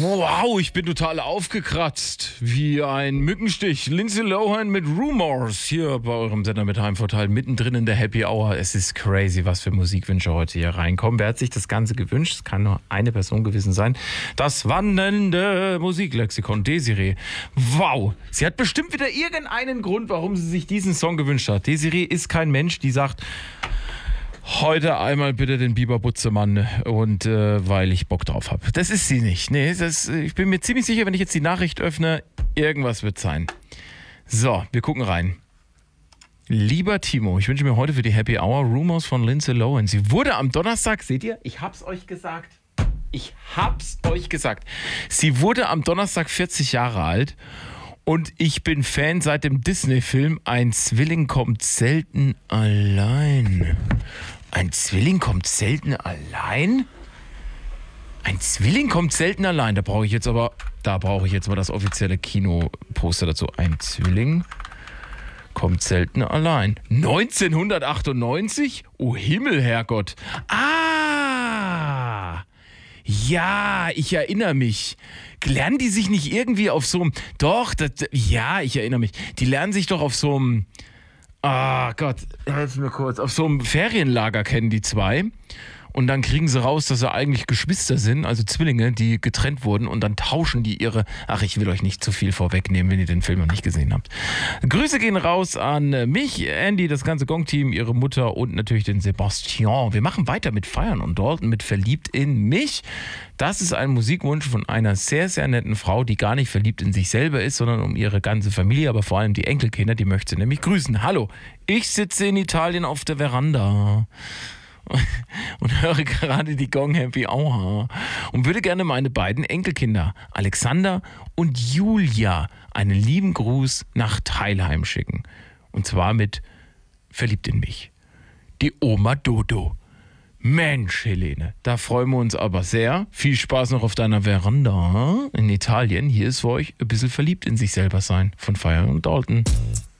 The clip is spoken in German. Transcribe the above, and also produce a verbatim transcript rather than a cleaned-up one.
Wow, ich bin total aufgekratzt. Wie ein Mückenstich. Lindsay Lohan mit Rumors hier bei eurem Sender mit Heimvorteil mittendrin in der Happy Hour. Es ist crazy, was für Musikwünsche heute hier reinkommen. Wer hat sich das Ganze gewünscht? Es kann nur eine Person gewesen sein. Das wandelnde Musiklexikon Desiree. Wow, sie hat bestimmt wieder irgendeinen Grund, warum sie sich diesen Song gewünscht hat. Desiree ist kein Mensch, die sagt... Heute einmal bitte den Biber Butzemann und äh, weil ich Bock drauf habe. Das ist sie nicht. Nee, das, ich bin mir ziemlich sicher, wenn ich jetzt die Nachricht öffne, irgendwas wird sein. So, wir gucken rein. Lieber Timo, ich wünsche mir heute für die Happy Hour Rumors von Lindsay Lohan. Sie wurde am Donnerstag, seht ihr, ich hab's euch gesagt. Ich hab's euch gesagt. Sie wurde am Donnerstag vierzig Jahre alt. Und ich bin Fan seit dem Disney-Film Ein Zwilling kommt selten allein. Ein Zwilling kommt selten allein? Ein Zwilling kommt selten allein. Da brauche ich jetzt aber, da brauche ich jetzt mal das offizielle Kinoposter dazu. Ein Zwilling kommt selten allein. neunzehnhundertachtundneunzig? Oh Himmel, Herrgott. Ah! Ja, ich erinnere mich. Lernen die sich nicht irgendwie auf so einem... Doch, das, ja, ich erinnere mich. Die lernen sich doch auf so einem... Ah Gott, helf mir kurz. Auf so einem Ferienlager kennen die zwei. Und dann kriegen sie raus, dass sie eigentlich Geschwister sind, also Zwillinge, die getrennt wurden. Und dann tauschen die ihre... Ach, ich will euch nicht zu viel vorwegnehmen, wenn ihr den Film noch nicht gesehen habt. Grüße gehen raus an mich, Andy, das ganze Gong-Team, ihre Mutter und natürlich den Sebastian. Wir machen weiter mit Feiern und Dalton mit Verliebt in mich. Das ist ein Musikwunsch von einer sehr, sehr netten Frau, die gar nicht verliebt in sich selber ist, sondern um ihre ganze Familie, aber vor allem die Enkelkinder, die möchte sie nämlich grüßen. Hallo, ich sitze in Italien auf der Veranda und höre gerade die Gong Happy Hour und würde gerne meine beiden Enkelkinder, Alexander und Julia, einen lieben Gruß nach Teilheim schicken. Und zwar mit Verliebt in mich. Die Oma Dodo. Mensch, Helene, da freuen wir uns aber sehr. Viel Spaß noch auf deiner Veranda in Italien. Hier ist für euch ein bisschen verliebt in sich selber sein von Feiern und Dalton.